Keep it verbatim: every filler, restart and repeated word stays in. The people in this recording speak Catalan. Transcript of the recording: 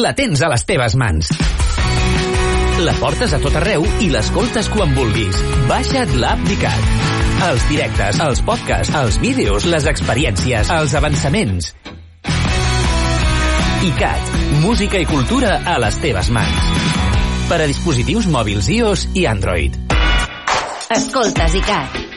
la tens a les teves mans. La portes a tot arreu i l'escoltes quan vulguis. Baixa't l'app d'ICAT. Els directes, els podcasts, els vídeos, les experiències, els avançaments. ICAT, música i cultura a les teves mans. Per a dispositius mòbils iOS i Android. Escoltes ICAT.